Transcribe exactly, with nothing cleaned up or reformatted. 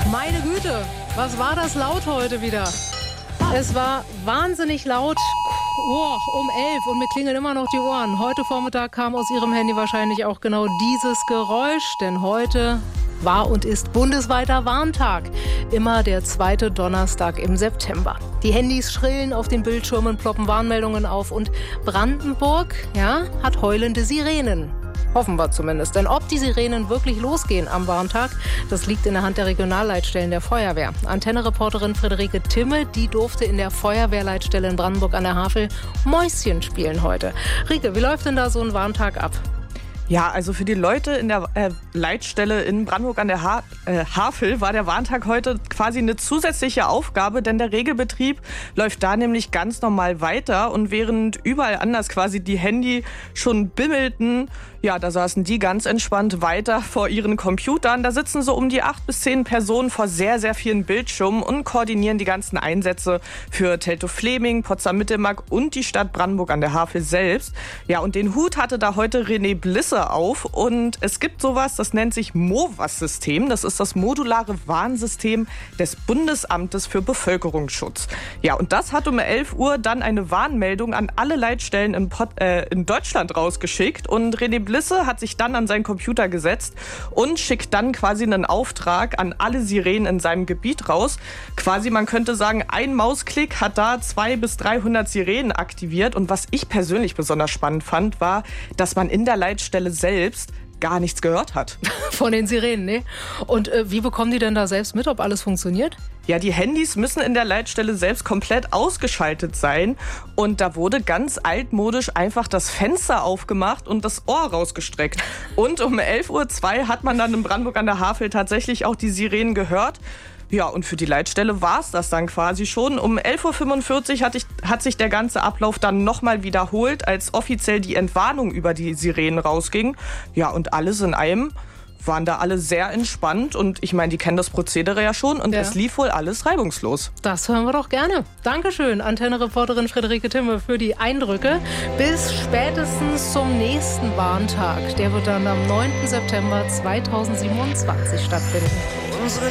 Meine Güte, was war das laut heute wieder? Es war wahnsinnig laut. Oh, um elf und mir klingeln immer noch die Ohren. Heute Vormittag kam aus Ihrem Handy wahrscheinlich auch genau dieses Geräusch, denn heute war und ist bundesweiter Warntag. Immer der zweite Donnerstag im September. Die Handys schrillen, auf den Bildschirmen ploppen Warnmeldungen auf und Brandenburg, ja, hat heulende Sirenen. Hoffen wir zumindest. Denn ob die Sirenen wirklich losgehen am Warntag, das liegt in der Hand der Regionalleitstellen der Feuerwehr. Antenne-Reporterin Friederike Timme, die durfte in der Feuerwehrleitstelle in Brandenburg an der Havel Mäuschen spielen heute. Rike, wie läuft denn da so ein Warntag ab? Ja, also für die Leute in der äh, Leitstelle in Brandenburg an der ha- äh, Havel war der Warntag heute quasi eine zusätzliche Aufgabe, denn der Regelbetrieb läuft da nämlich ganz normal weiter. Und während überall anders quasi die Handy schon bimmelten, ja, da saßen die ganz entspannt weiter vor ihren Computern. Da sitzen so um die acht bis zehn Personen vor sehr, sehr vielen Bildschirmen und koordinieren die ganzen Einsätze für Teltow-Fleming, Potsdam-Mittelmark und die Stadt Brandenburg an der Havel selbst. Ja, und den Hut hatte da heute René Blisse auf. Und es gibt sowas, das nennt sich MOVAS-System. Das ist das modulare Warnsystem des Bundesamtes für Bevölkerungsschutz. Ja, und das hat um elf Uhr dann eine Warnmeldung an alle Leitstellen in, Pot- äh, in Deutschland rausgeschickt. Und René Blisse hat sich dann an seinen Computer gesetzt und schickt dann quasi einen Auftrag an alle Sirenen in seinem Gebiet raus. Quasi, man könnte sagen, ein Mausklick hat da zweihundert bis dreihundert Sirenen aktiviert. Und was ich persönlich besonders spannend fand, war, dass man in der Leitstelle selbst gar nichts gehört hat. Von den Sirenen, ne? Und äh, wie bekommen die denn da selbst mit, ob alles funktioniert? Ja, die Handys müssen in der Leitstelle selbst komplett ausgeschaltet sein. Und da wurde ganz altmodisch einfach das Fenster aufgemacht und das Ohr rausgestreckt. Und um elf Uhr zwei hat man dann in Brandenburg an der Havel tatsächlich auch die Sirenen gehört. Ja, und für die Leitstelle war es das dann quasi schon. Um elf Uhr fünfundvierzig hat, ich, hat sich der ganze Ablauf dann nochmal wiederholt, als offiziell die Entwarnung über die Sirenen rausging. Ja, und alles in einem waren da alle sehr entspannt. Und ich meine, die kennen das Prozedere ja schon. Und ja, es lief wohl alles reibungslos. Das hören wir doch gerne. Dankeschön, Antenne-Reporterin Friederike Timme, für die Eindrücke. Bis spätestens zum nächsten Warntag. Der wird dann am neunten September zweitausendsiebenundzwanzig stattfinden. Unsere